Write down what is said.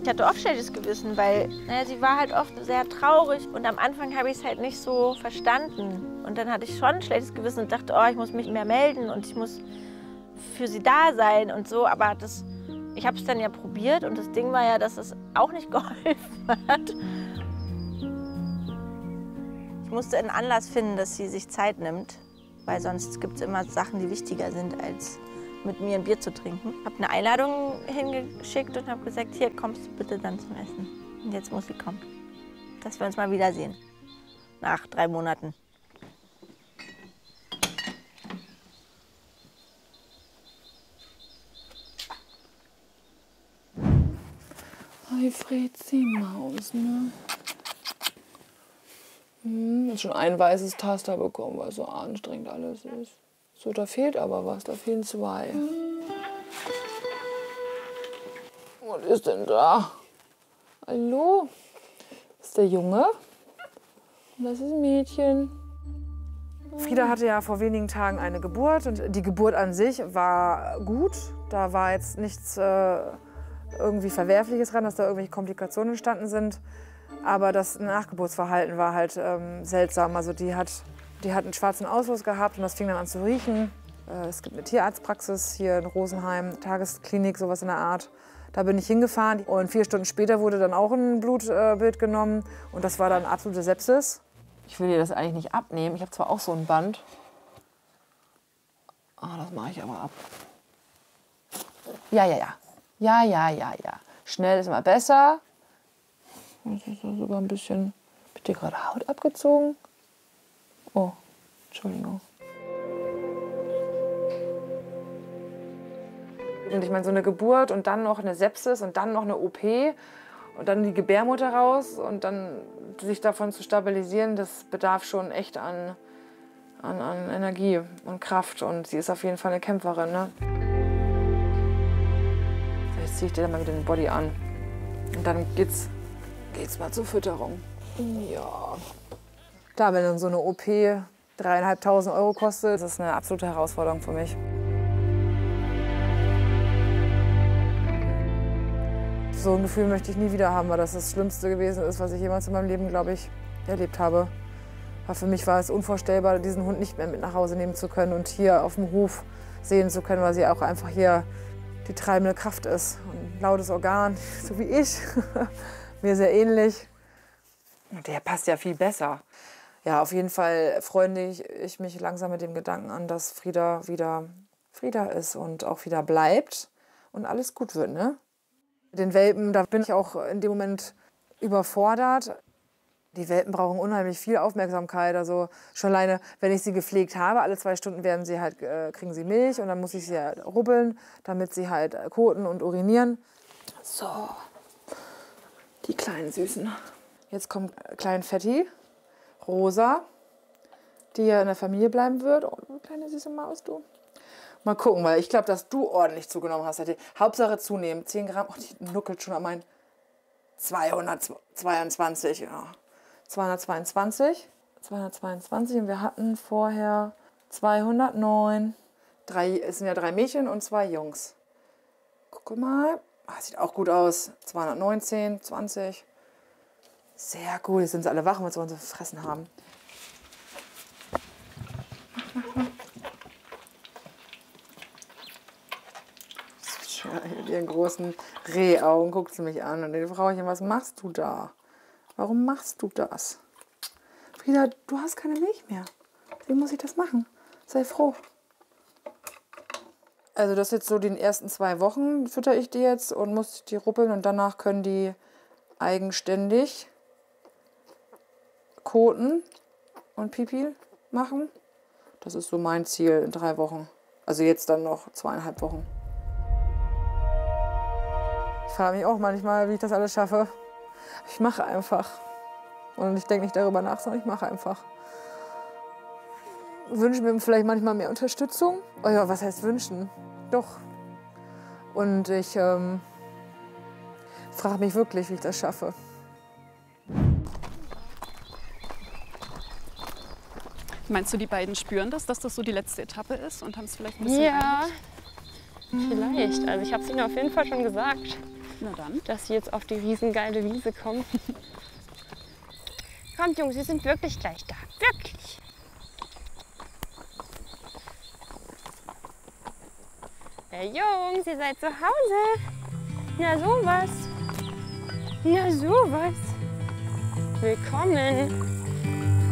Ich hatte oft schlechtes Gewissen, weil sie war halt oft sehr traurig und am Anfang habe ich es halt nicht so verstanden. Und dann hatte ich schon ein schlechtes Gewissen und dachte, oh, ich muss mich mehr melden und ich muss für sie da sein und so. Aber ich habe es dann ja probiert und das Ding war ja, dass es auch nicht geholfen hat. Ich musste einen Anlass finden, dass sie sich Zeit nimmt, weil sonst gibt es immer Sachen, die wichtiger sind, als mit mir ein Bier zu trinken. Ich habe eine Einladung hingeschickt und habe gesagt, hier, kommst du bitte dann zum Essen. Und jetzt muss sie kommen, dass wir uns mal wiedersehen, nach 3 Monaten. Hi Frezi Maus, ne? Jetzt schon ein weißes Taster bekommen, weil so anstrengend alles ist. So, da fehlt aber was, da fehlen 2. Was ist denn da? Hallo? Das ist der Junge und das ist ein Mädchen. Frieda hatte ja vor wenigen Tagen eine Geburt und die Geburt an sich war gut. Da war jetzt nichts irgendwie Verwerfliches dran, dass da irgendwelche Komplikationen entstanden sind. Aber das Nachgeburtsverhalten war halt seltsam. Also die hat einen schwarzen Ausfluss gehabt und das fing dann an zu riechen. Es gibt eine Tierarztpraxis hier in Rosenheim, Tagesklinik, sowas in der Art. Da bin ich hingefahren und 4 Stunden später wurde dann auch ein Blutbild genommen und das war dann absolute Sepsis. Ich will dir das eigentlich nicht abnehmen. Ich habe zwar auch so ein Band. Ah, das mache ich aber ab. Ja. Schnell ist immer besser. Das ist sogar ein bisschen. Hab ich dir gerade Haut abgezogen? Oh, Entschuldigung. Und ich meine, so eine Geburt und dann noch eine Sepsis und dann noch eine OP und dann die Gebärmutter raus und dann sich davon zu stabilisieren, das bedarf schon echt an Energie und Kraft. Und sie ist auf jeden Fall eine Kämpferin, ne? Jetzt ziehe ich dir dann mal wieder den Body an. Und dann geht's mal zur Fütterung. Ja. Klar, wenn dann so eine OP 3.500 € kostet, das ist eine absolute Herausforderung für mich. So ein Gefühl möchte ich nie wieder haben, weil das das Schlimmste gewesen ist, was ich jemals in meinem Leben, glaube ich, erlebt habe. Aber für mich war es unvorstellbar, diesen Hund nicht mehr mit nach Hause nehmen zu können und hier auf dem Hof sehen zu können, weil sie auch einfach hier die treibende Kraft ist. Ein lautes Organ, so wie ich, mir sehr ähnlich. Und der passt ja viel besser. Ja, auf jeden Fall freue ich mich langsam mit dem Gedanken an, dass Frieda wieder Frieda ist und auch wieder bleibt und alles gut wird, ne? Den Welpen, da bin ich auch in dem Moment überfordert. Die Welpen brauchen unheimlich viel Aufmerksamkeit. Also schon alleine, wenn ich sie gepflegt habe, alle 2 Stunden kriegen sie Milch und dann muss ich sie halt rubbeln, damit sie halt koten und urinieren. So, die kleinen Süßen. Jetzt kommt Klein Fetti, Rosa, die ja in der Familie bleiben wird. Oh, du kleine süße Maus, du. Mal gucken, weil ich glaube, dass du ordentlich zugenommen hast. Hauptsache zunehmen. 10 Gramm. Oh, die nuckelt schon an meinen 222. Ja. 222. 222. Und wir hatten vorher 209. Es sind ja 3 Mädchen und 2 Jungs. Guck mal. Sieht auch gut aus. 219, 20. Sehr gut. Jetzt sind sie alle wach, weil sie uns gefressen haben. Mit ihren großen Rehaugen guckt sie mich an und die Frauchen, was machst du da? Warum machst du das? Frieda, du hast keine Milch mehr. Wie muss ich das machen? Sei froh. Also das jetzt so die ersten 2 Wochen fütter ich die jetzt und muss die ruppeln und danach können die eigenständig koten und Pipi machen. Das ist so mein Ziel in 3 Wochen. Also jetzt dann noch 2,5 Wochen. Ich frage mich auch manchmal, wie ich das alles schaffe. Ich mache einfach. Und ich denke nicht darüber nach, sondern ich mache einfach. Wünsche mir vielleicht manchmal mehr Unterstützung. Oh ja, was heißt wünschen? Doch. Und ich frage mich wirklich, wie ich das schaffe. Meinst du, die beiden spüren das, dass das so die letzte Etappe ist und haben es vielleicht ein bisschen Ja, vielleicht. Also ich habe es ihnen auf jeden Fall schon gesagt. Na dann. dass sie jetzt auf die riesengeile Wiese kommen. Kommt, Jungs, wir sind wirklich gleich da. Wirklich. Hey Jungs, ihr seid zu Hause. Na sowas. Na sowas. Willkommen.